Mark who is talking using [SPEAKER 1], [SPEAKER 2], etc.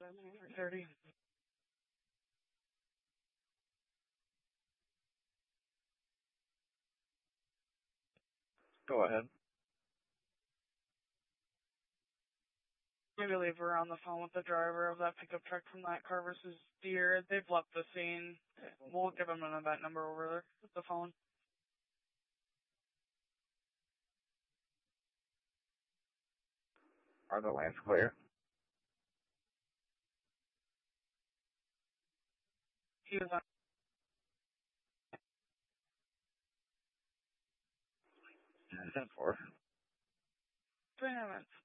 [SPEAKER 1] 30.
[SPEAKER 2] Go ahead.
[SPEAKER 1] Maybe leave her on the phone with the driver of that pickup truck from that car versus Deere. They've left the scene. We'll give them an event number over there with the phone.
[SPEAKER 2] Are the lanes clear?
[SPEAKER 1] He was on
[SPEAKER 2] 10-4.
[SPEAKER 1] 3 minutes.